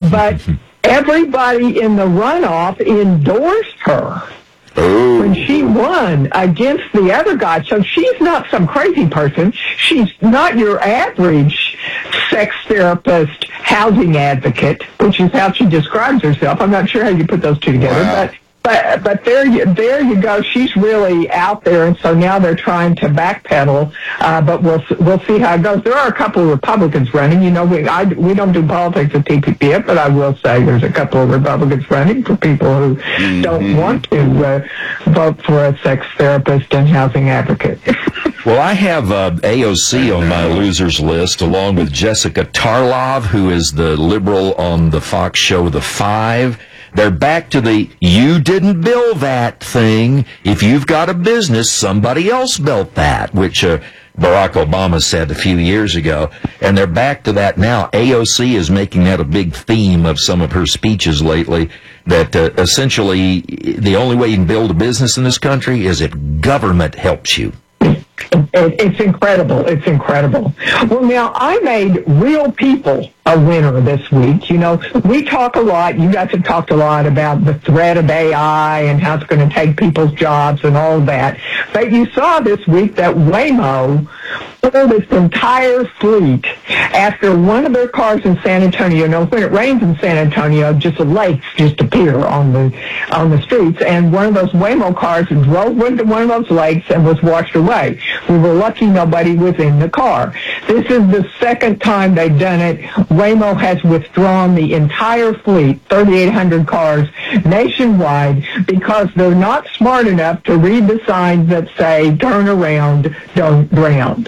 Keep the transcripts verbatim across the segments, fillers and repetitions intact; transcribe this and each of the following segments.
but everybody in the runoff endorsed her. Oh. When she won against the other guy. So she's not some crazy person. She's not your average sex therapist, housing advocate, which is how she describes herself. I'm not sure how you put those two together, Wow. but But but there you there you go. She's really out there, and so now they're trying to backpedal. Uh, but we'll we'll see how it goes. There are a couple of Republicans running. You know, we I, we don't do politics at T P P F, but I will say there's a couple of Republicans running for people who mm-hmm. don't want to uh, vote for a sex therapist and housing advocate. Well, I have uh, A O C on my losers list, along with Jessica Tarlov, who is the liberal on the Fox show The Five. They're back to the you didn't build that thing. If you've got a business, somebody else built that, which uh, Barack Obama said a few years ago. And they're back to that now. A O C is making that a big theme of some of her speeches lately, that uh, essentially the only way you can build a business in this country is if government helps you. It's incredible. It's incredible. Well, now, I made Real People a winner this week. You know, we talk a lot, you guys have talked a lot about the threat of A I and how it's going to take people's jobs and all of that. But you saw this week that Waymo pulled its entire fleet after one of their cars in San Antonio. Now, when it rains in San Antonio, just lakes just appear on the on the streets, and one of those Waymo cars drove into one of those lakes and was washed away. We were lucky nobody was in the car. This is the second time they've done it. Waymo has withdrawn the entire fleet, thirty-eight hundred cars, nationwide, because they're not smart enough to read the signs that say, turn around, don't drown.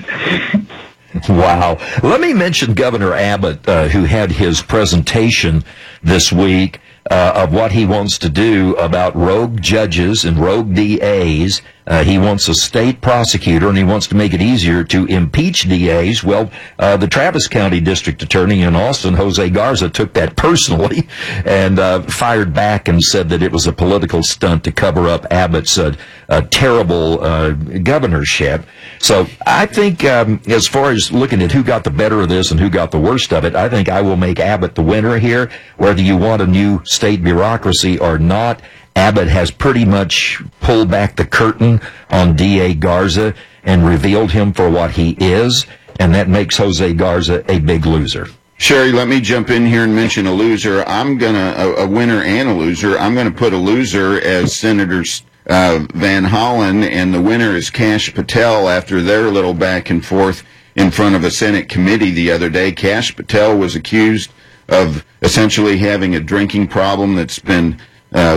Wow. Let me mention Governor Abbott, uh, who had his presentation this week uh, of what he wants to do about rogue judges and rogue D As. Uh, he wants a state prosecutor, and he wants to make it easier to impeach D As. Well, uh, the Travis County District Attorney in Austin, Jose Garza, took that personally and uh, fired back and said that it was a political stunt to cover up Abbott's uh, uh, terrible uh, governorship. So I think um, as far as looking at who got the better of this and who got the worst of it, I think I will make Abbott the winner here, whether you want a new state bureaucracy or not. Abbott has pretty much pulled back the curtain on D A Garza and revealed him for what he is, and that makes Jose Garza a big loser. Sherry, let me jump in here and mention a loser. I'm going to, a, a winner and a loser. I'm going to put a loser as Senator uh, Van Hollen, and the winner is Kash Patel after their little back and forth in front of a Senate committee the other day. Kash Patel was accused of essentially having a drinking problem that's been uh,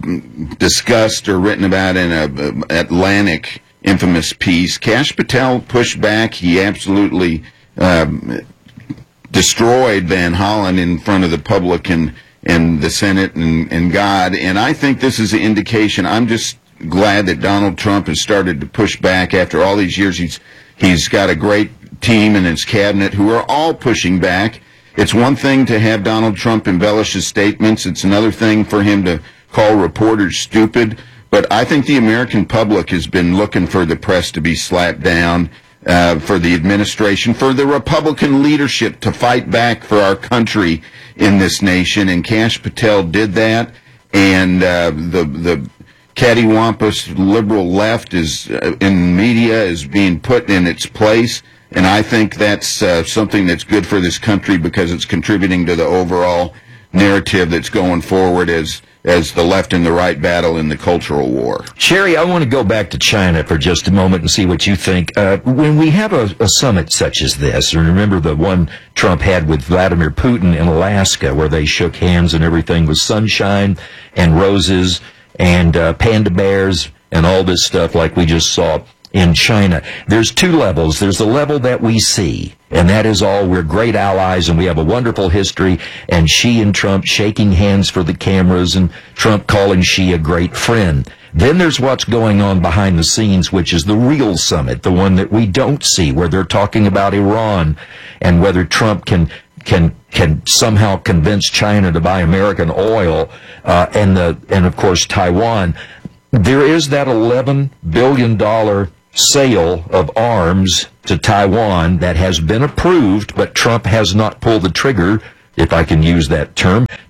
discussed or written about in a, a Atlantic infamous piece. Kash Patel pushed back. He absolutely um, destroyed Van Hollen in front of the public and, and the Senate and, and God. And I think this is an indication. I'm just glad that Donald Trump has started to push back after all these years. He's he's got a great team in his cabinet who are all pushing back. It's one thing to have Donald Trump embellish his statements. It's another thing for him to call reporters stupid. But I think the American public has been looking for the press to be slapped down, uh, for the administration, for the Republican leadership to fight back for our country in this nation. And Kash Patel did that. And uh, the the cattywampus liberal left is uh, in media is being put in its place. And I think that's uh, something that's good for this country because it's contributing to the overall narrative that's going forward as as the left and the right battle in the cultural war. Sherry, I want to go back to China for just a moment and see what you think. Uh, when we have a, a summit such as this, and remember the one Trump had with Vladimir Putin in Alaska where they shook hands and everything was sunshine and roses and uh, panda bears and all this stuff like we just saw in China. There's two levels. There's the level that we see, and that is all we're great allies and we have a wonderful history, and Xi and Trump shaking hands for the cameras and Trump calling Xi a great friend. Then there's what's going on behind the scenes, which is the real summit, the one that we don't see, where they're talking about Iran and whether Trump can can can somehow convince China to buy American oil, uh, and the and of course Taiwan. There is that eleven billion dollars sale of arms to Taiwan that has been approved, but Trump has not pulled the trigger, if I can use that term.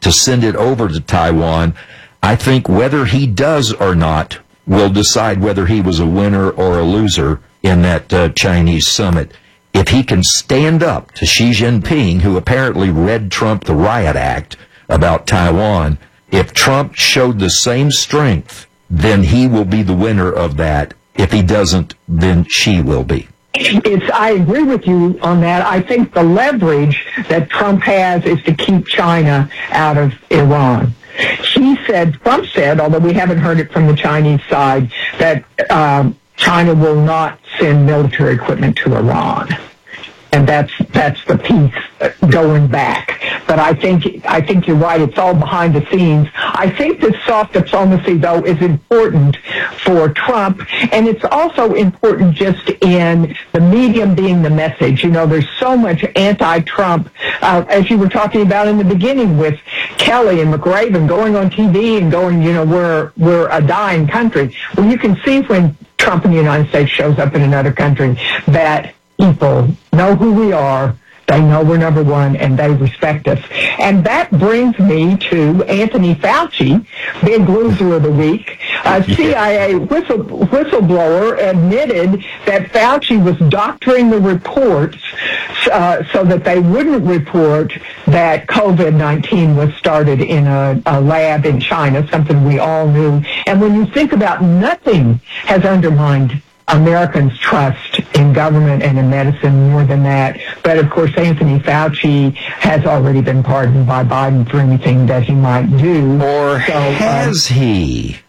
to send it over to Taiwan. I think whether he does or not will decide whether he was a winner or a loser in that uh, Chinese summit. If he can stand up to Xi Jinping, who apparently read Trump the Riot Act about Taiwan, if Trump showed the same strength, then he will be the winner of that. If he doesn't, then Xi will be. It's, I agree with you on that. I think the leverage that Trump has is to keep China out of Iran. He said, Trump said, although we haven't heard it from the Chinese side, that um, China will not send military equipment to Iran. And that's that's the piece going back. But I think I think you're right. It's all behind the scenes. I think this soft diplomacy, though, is important for Trump, and it's also important just in the medium being the message. You know, there's so much anti-Trump, uh, as you were talking about in the beginning with Kelly and McRaven going on T V and going, you know, we're we're a dying country. Well, you can see when Trump in the United States shows up in another country that people know who we are, they know we're number one, and they respect us. And that brings me to Anthony Fauci, big loser of the week. A C I A whistle, whistleblower admitted that Fauci was doctoring the reports uh, so that they wouldn't report that COVID nineteen was started in a, a lab in China, something we all knew. And when you think about, nothing has undermined Americans' trust in government and in medicine more than that. But, of course, Anthony Fauci has already been pardoned by Biden for anything that he might do. Or so, has uh, he?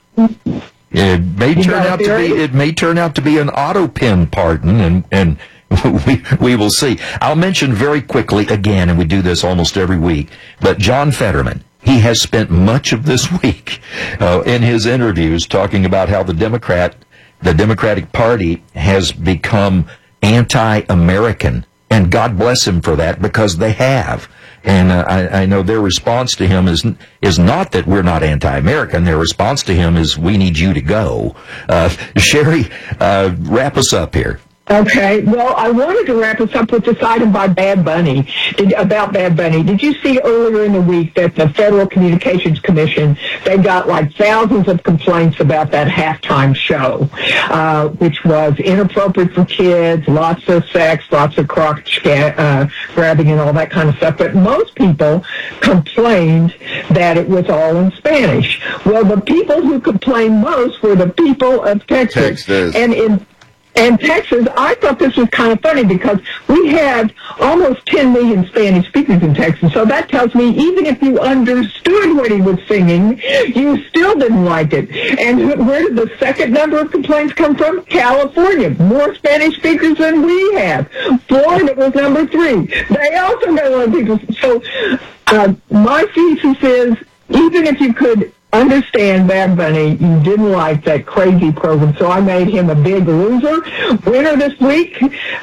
It may turn out to be. It may turn out to be an auto pen pardon, and and we we will see. I'll mention very quickly again, and we do this almost every week. But John Fetterman, he has spent much of this week uh, in his interviews talking about how the Democrat. The Democratic Party has become anti-American, and God bless him for that, because they have. And uh, I, I know their response to him is is not that we're not anti-American. Their response to him is, we need you to go. Uh, Sherry, uh, wrap us up here. Okay, well, I wanted to wrap us up with this item by Bad Bunny, did, about Bad Bunny. Did you see earlier in the week that the Federal Communications Commission, they got like thousands of complaints about that halftime show, uh, which was inappropriate for kids, lots of sex, lots of crotch uh, grabbing and all that kind of stuff. But most people complained that it was all in Spanish. Well, the people who complained most were the people of Texas. Texas. And in And Texas, I thought this was kind of funny because we have almost ten million Spanish speakers in Texas. So that tells me even if you understood what he was singing, you still didn't like it. And where did the second number of complaints come from? California. More Spanish speakers than we have. Florida was number three. They also got a lot of people. So uh, my thesis is, even if you could understand Bad Bunny, you didn't like that crazy program, so I made him a big loser. Winner this week,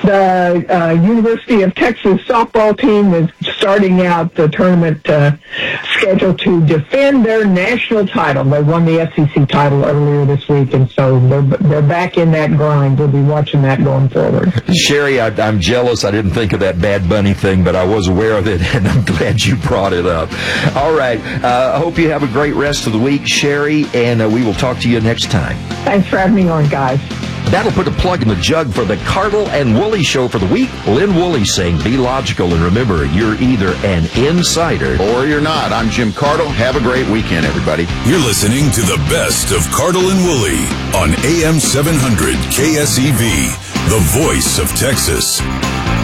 the uh, University of Texas softball team is starting out the tournament uh, schedule to defend their national title. They won the S E C title earlier this week, and so they're, they're back in that grind. We'll be watching that going forward. Sherry, I, I'm jealous. I didn't think of that Bad Bunny thing, but I was aware of it, and I'm glad you brought it up. All right. Uh, I hope you have a great rest of the week, Sherry, and uh, we will talk to you next time. Thanks for having me on, guys. That'll put a plug in the jug for the Cardle and Woolley Show for the week. Lynn Woolley saying, be logical, and remember, you're either an insider or you're not. I'm Jim Cardle. Have a great weekend, everybody. You're listening to the best of Cardle and Woolley on A M seven hundred K S E V, the voice of Texas.